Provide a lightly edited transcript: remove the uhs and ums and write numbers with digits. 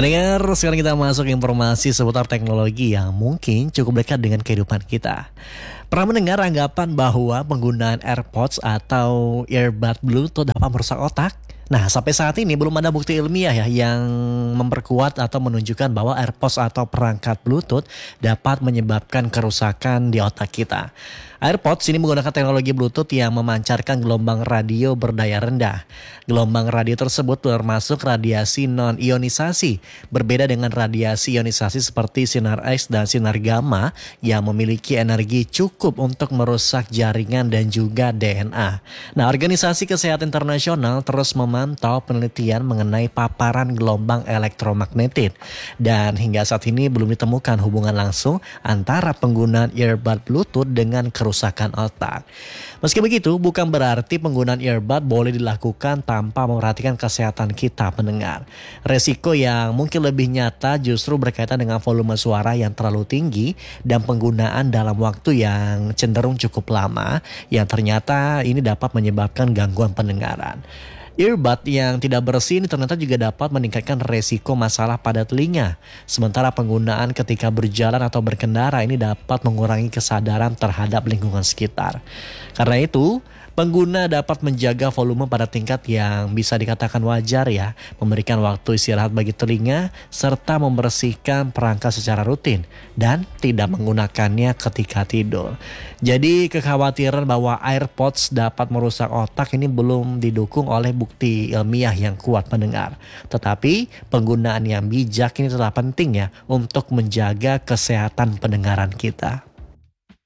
Pendengar, sekarang kita masuk informasi seputar teknologi yang mungkin cukup dekat dengan kehidupan kita. Pernah mendengar anggapan bahwa penggunaan AirPods atau earbud Bluetooth dapat merusak otak? Nah, sampai saat ini belum ada bukti ilmiah ya yang memperkuat atau menunjukkan bahwa AirPods atau perangkat Bluetooth dapat menyebabkan kerusakan di otak kita. AirPods ini menggunakan teknologi Bluetooth yang memancarkan gelombang radio berdaya rendah. Gelombang radio tersebut termasuk radiasi non-ionisasi, berbeda dengan radiasi ionisasi seperti sinar X dan sinar gamma yang memiliki energi cukup untuk merusak jaringan dan juga DNA. Nah, Organisasi Kesehatan Internasional terus memantau penelitian mengenai paparan gelombang elektromagnetik dan hingga saat ini belum ditemukan hubungan langsung antara penggunaan earbud Bluetooth dengan kerusakan otak. Meski begitu, bukan berarti penggunaan earbud boleh dilakukan tanpa memperhatikan kesehatan kita pendengar. Resiko yang mungkin lebih nyata justru berkaitan dengan volume suara yang terlalu tinggi dan penggunaan dalam waktu yang cenderung cukup lama yang ternyata ini dapat menyebabkan gangguan pendengaran. Earbud yang tidak bersih ini ternyata juga dapat meningkatkan resiko masalah pada telinga. Sementara penggunaan ketika berjalan atau berkendara ini dapat mengurangi kesadaran terhadap lingkungan sekitar. Karena itu, pengguna dapat menjaga volume pada tingkat yang bisa dikatakan wajar ya, memberikan waktu istirahat bagi telinga, serta membersihkan perangkat secara rutin, dan tidak menggunakannya ketika tidur. Jadi kekhawatiran bahwa AirPods dapat merusak otak ini belum didukung oleh bukti ilmiah yang kuat pendengar. Tetapi penggunaan yang bijak ini tetap penting ya untuk menjaga kesehatan pendengaran kita.